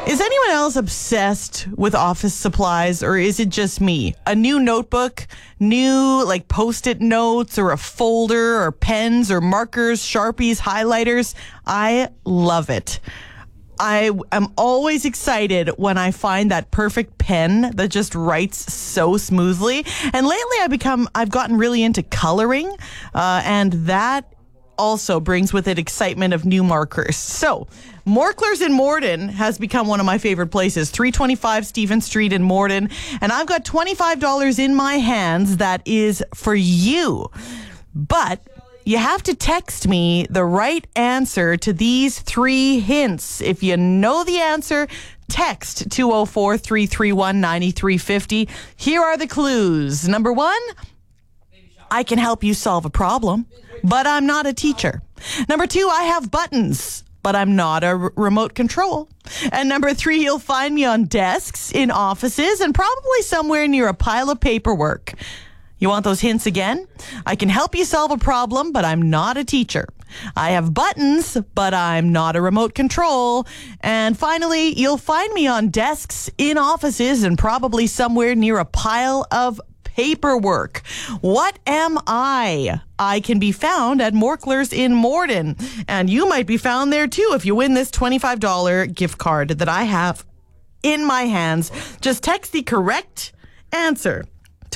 Is anyone else obsessed with office supplies, or is it just me? A new notebook, new like Post-it notes, or a folder, or pens, or markers, Sharpies, highlighters. I love it. I am always excited when I find that perfect pen that just writes so smoothly. And lately I've gotten really into coloring, and that also brings with it excitement of new markers. So, Morklers in Morden has become one of my favorite places. 325 Stephen Street in Morden. And I've got $25 in my hands that is for you. But you have to text me the right answer to these 3 hints. If you know the answer, text 204-331-9350. Here are the clues. Number 1, I can help you solve a problem, but I'm not a teacher. Number 2, I have buttons, but I'm not a remote control. And number 3, you'll find me on desks, in offices, and probably somewhere near a pile of paperwork. You want those hints again? I can help you solve a problem, but I'm not a teacher. I have buttons, but I'm not a remote control. And finally, you'll find me on desks, in offices, and probably somewhere near a pile of paperwork. What am I? I can be found at Morklers in Morden. And you might be found there too if you win this $25 gift card that I have in my hands. Just text the correct answer to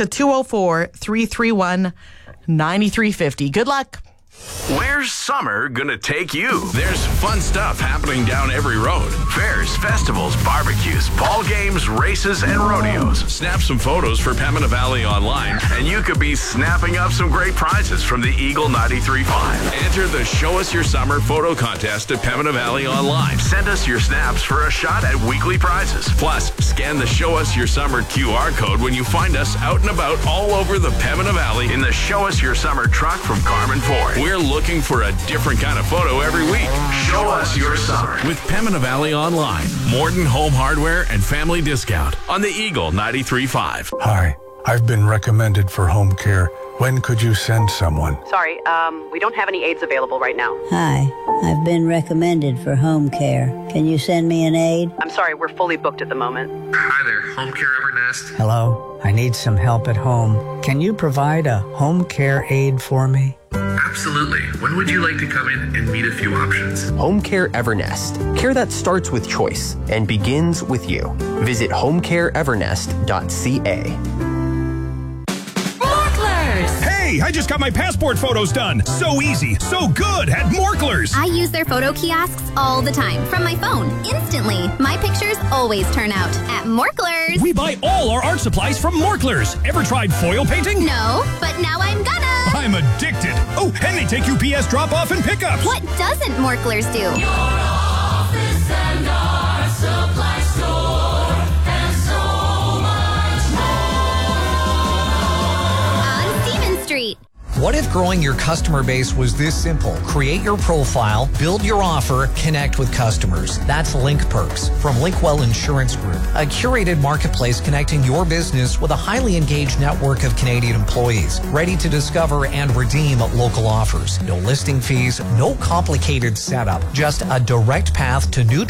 204-331-9350. Good luck. Where's summer gonna take you? There's fun stuff happening down every road. Fairs, festivals, barbecues, ball games, races, and rodeos. Snap some photos for Pembina Valley Online, and you could be snapping up some great prizes from the Eagle 93.5. Enter the Show Us Your Summer photo contest at Pembina Valley Online. Send us your snaps for a shot at weekly prizes. Plus, scan the Show Us Your Summer QR code when you find us out and about all over the Pembina Valley in the Show Us Your Summer truck from Carmen Ford. We're looking for a different kind of photo every week. Show us your summer with Pembina Valley Online, Morden Home Hardware and Family Discount on the Eagle 93.5. Hi, I've been recommended for home care. When could you send someone? Sorry, we don't have any aides available right now. Hi, I've been recommended for home care. Can you send me an aide? I'm sorry, we're fully booked at the moment. Hi there, Home Care Evernest. Hello, I need some help at home. Can you provide a home care aide for me? Absolutely. When would you like to come in and meet a few options? Home Care Evernest. Care that starts with choice and begins with you. Visit homecareevernest.ca. Hey, I just got my passport photos done. So easy, so good at Morklers. I use their photo kiosks all the time from my phone. Instantly. My pictures always turn out at Morklers. We buy all our art supplies from Morklers. Ever tried foil painting? No, but now I'm gonna. I'm addicted. Oh, and they take UPS drop-off and pickups. What doesn't Morklers do? Your office and our supply store and so much more. On Stephen Street. What if growing your customer base was this simple? Create your profile, build your offer, connect with customers. That's Link Perks from Linkwell Insurance Group, a curated marketplace connecting your business with a highly engaged network of Canadian employees, ready to discover and redeem local offers. No listing fees, no complicated setup, just a direct path to new